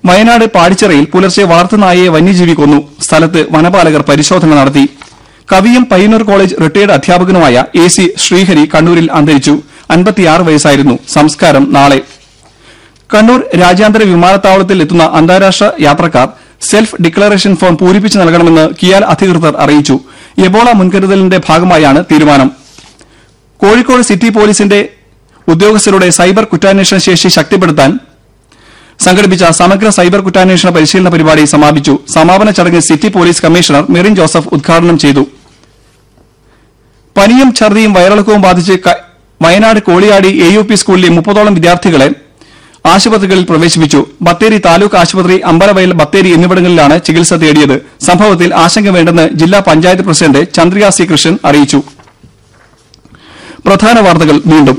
വയനാട് പാടിച്ചിറയിൽ പുലർച്ചെ വളർത്തുനായയെ വന്യജീവി കൊന്നു. സ്ഥലത്ത് വനപാലകർ പരിശോധന നടത്തി. കവിയും Payyanur college retired അധ്യാപകനുമായ AC Sreehari കണ്ണൂരിൽ അന്തരിച്ചു. 56 വയസ്സായിരുന്നു. സംസ്കാരം നാളെ. കണ്ണൂർ രാജ്യാന്തര വിമാനത്താവളത്തിൽ എത്തുന്ന അന്താരാഷ്ട്ര യാത്രക്കാർ സെൽഫ് ഡിക്ലറേഷൻ ഫോം പൂരിപ്പിച്ച് നൽകണമെന്ന് കിയാൽ അധികൃതർ അറിയിച്ചു. എബോള മുൻകരുതലിന്റെ ഭാഗമായാണ് തീരുമാനം. കോഴിക്കോട് സിറ്റി പോലീസിന്റെ ഉദ്യോഗസ്ഥരുടെ സൈബർ കുറ്റാന്വേഷണ ശേഷി ശക്തിപ്പെടുത്താൻ സംഘടിപ്പിച്ച സമഗ്ര സൈബർ കുറ്റാന്വേഷണ പരിശീലന പരിപാടി സമാപിച്ചു. സമാപന ചടങ്ങ് city police commissioner Merin Joseph ഉദ്ഘാടനം ചെയ്തു. പനിയും ഛർദിയും വയറിളക്കവും ബാധിച്ച് വയനാട് കോളിയാടി AUP സ്കൂളിലെ 30ഓളം വിദ്യാർത്ഥികളെ ആശുപത്രികളിൽ പ്രവേശിപ്പിച്ചു. ബത്തേരി താലൂക്ക് ആശുപത്രി, അമ്പലവയൽ, ബത്തേരി എന്നിവിടങ്ങളിലാണ് ചികിത്സ തേടിയത്. സംഭവത്തിൽ ആശങ്ക വേണ്ടെന്ന് ജില്ലാ പഞ്ചായത്ത് പ്രസിഡന്റ് ചന്ദ്രിക C. കൃഷ്ണൻ അറിയിച്ചു. പ്രധാന വാർത്തകൾ വീണ്ടും.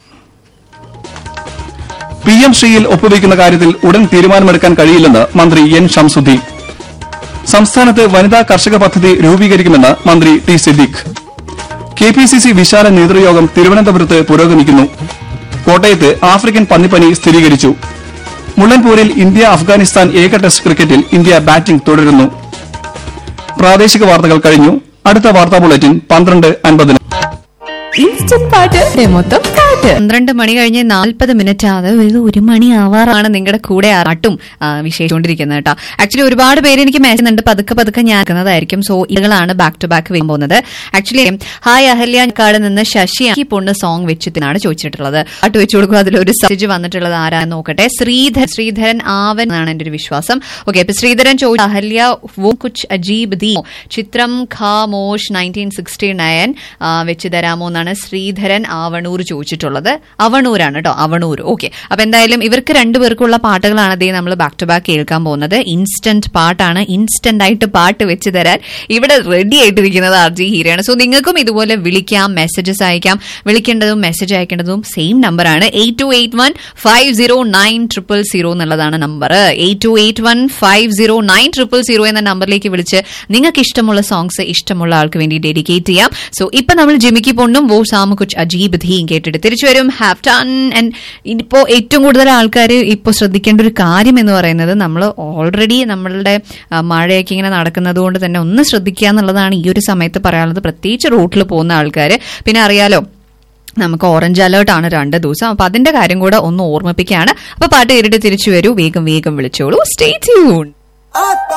PM ശ്രീയിൽ ഒപ്പുവയ്ക്കുന്ന കാര്യത്തിൽ ഉടൻ തീരുമാനമെടുക്കാൻ കഴിയില്ലെന്ന് മന്ത്രി N. ഷംസുദ്ദീൻ. സംസ്ഥാനത്ത് വനിതാ കർഷക പദ്ധതി രൂപീകരിക്കുമെന്ന് മന്ത്രി T. സിദ്ദിഖ്. KPCC വിശാല നേതൃയോഗം തിരുവനന്തപുരത്ത് പുരോഗമിക്കുന്നു. കോട്ടയത്ത് ആഫ്രിക്കൻ പന്നിപ്പനി സ്ഥിരീകരിച്ചു. മുള്ളൻപൂരിൽ ഇന്ത്യ അഫ്ഗാനിസ്ഥാൻ ഏക ടെസ്റ്റ് ക്രിക്കറ്റിൽ ഇന്ത്യ ബാറ്റിംഗ് തുടരുന്നു. പ്രാദേശിക വാർത്തകൾ കഴിഞ്ഞു. അടുത്ത വാർത്താ ബുള്ളറ്റിൻ 12:50. ഇൻസ്റ്റന്റ് പാട്ട് മൊത്തം പാട്ട്. 12 മണി കഴിഞ്ഞ് 40 മിനിറ്റ് ആണ്. ഇത് 1 മണി ആവാറാണ് നിങ്ങളുടെ കൂടെ ആട്ടും വിശേഷിച്ചുകൊണ്ടിരിക്കുന്നത് കേട്ടോ. ആക്ച്വലി ഒരുപാട് പേര് എനിക്ക് മെസ്സേജ് ഉണ്ട്. പതുക്കെ ഞാൻ ആക്കുന്നതായിരിക്കും. സോ ഇതുകളാണ് ബാക്ക് ടു ബാക്ക് വരാൻ പോകുന്നത്. ആക്ച്വലി ഹായ് അഹല്യാക്കാട് നിന്ന് ശശി പൊണ്ണ് സോങ് വെച്ചിട്ടാണ് ചോദിച്ചിട്ടുള്ളത്. പാട്ട് വെച്ചു കൊടുക്കും. അതിലൊരു മെസ്സേജ് വന്നിട്ടുള്ളത് ആരാന്ന് നോക്കട്ടെ. ശ്രീധരൻ ആവൻ എന്നാണ് എന്റെ ഒരു വിശ്വാസം. ഓക്കെ, അപ്പൊ ശ്രീധരൻ ചോദിച്ചു അഹല്യ വോ കുച്ച് അജീബ് ദി ചിത്രം ഖാമോഷ് 1969 വെച്ച് തരാമോ എന്നാണ് ശ്രീധരൻ ആവണൂർ ചോദിച്ചിട്ടുള്ളത്. അവണൂരാണ് കേട്ടോ, അവണൂർ. ഓക്കെ, അപ്പൊ എന്തായാലും ഇവർക്ക് രണ്ടുപേർക്കുള്ള പാട്ടുകളാണ് അതേ നമ്മൾ ബാക്ക് ടു ബാക്ക് കേൾക്കാൻ പോകുന്നത്. ഇൻസ്റ്റന്റ് പാട്ടാണ്. ഇൻസ്റ്റന്റ് ആയിട്ട് പാട്ട് വെച്ച് തരാൻ ഇവിടെ റെഡി ആയിട്ടിരിക്കുന്നത് RJ ഹീരയാണ്. സോ നിങ്ങൾക്കും ഇതുപോലെ വിളിക്കാം, മെസ്സേജസ് അയക്കാം. വിളിക്കേണ്ടതും മെസ്സേജ് അയക്കേണ്ടതും സെയിം നമ്പറാണ്. 8281509000 എന്നുള്ളതാണ് നമ്പർ. 8281509000 എന്ന നമ്പറിലേക്ക് വിളിച്ച് നിങ്ങൾക്ക് ഇഷ്ടമുള്ള സോങ്സ് ഇഷ്ടമുള്ള ആൾക്ക് വേണ്ടി ഡെഡിക്കേറ്റ് ചെയ്യാം. സോ ഇപ്പൊ നമ്മൾ ജിമിക്കി പൊണ്ണും വോ സാമ കുച്ച് അജീബ് ധീം കേട്ടിട്ട് തിരിച്ചു വരും. Have ton. ആൻഡ് ഇപ്പോ ഏറ്റവും കൂടുതൽ ആൾക്കാർ ഇപ്പോൾ ശ്രദ്ധിക്കേണ്ട ഒരു കാര്യം എന്ന് പറയുന്നത് നമ്മൾ ഓൾറെഡി നമ്മളുടെ മഴയൊക്കെ ഇങ്ങനെ നടക്കുന്നത് കൊണ്ട് തന്നെ ഒന്ന് ശ്രദ്ധിക്കുക എന്നുള്ളതാണ് ഈ ഒരു സമയത്ത് പറയാനുള്ളത്. പ്രത്യേകിച്ച് റൂട്ടിൽ പോകുന്ന ആൾക്കാർ. പിന്നെ അറിയാലോ നമുക്ക് ഓറഞ്ച് അലേർട്ട് ആണ് 2 ദിവസം. അപ്പൊ അതിന്റെ കാര്യം കൂടെ ഒന്ന് ഓർമ്മിപ്പിക്കുകയാണ്. അപ്പൊ പാട്ട് കേട്ടിട്ട് തിരിച്ചു വരൂ. വേഗം വിളിച്ചോളൂ. Stay tune.